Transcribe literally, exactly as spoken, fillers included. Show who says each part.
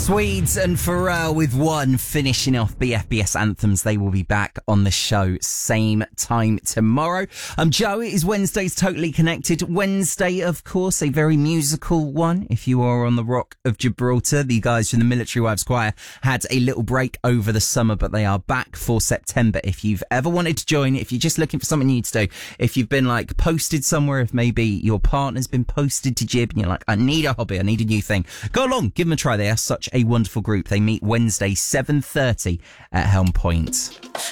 Speaker 1: Swedes and Pharrell with One, finishing off B F B S Anthems. They will be back on the show same time tomorrow. I'm Joe. It is Wednesday's Totally Connected Wednesday, of course, a very musical one. If you are on the Rock of Gibraltar, the guys from the Military Wives Choir had a little break over the summer, but they are back for September. If you've ever wanted to join, if you're just looking for something new to do, if you've been like posted somewhere, if maybe your partner's been posted to Jib and you're like, I need a hobby, I need a new thing, go along, give them a try. They are such a wonderful group. They meet Wednesday, seven thirty at Helm Point.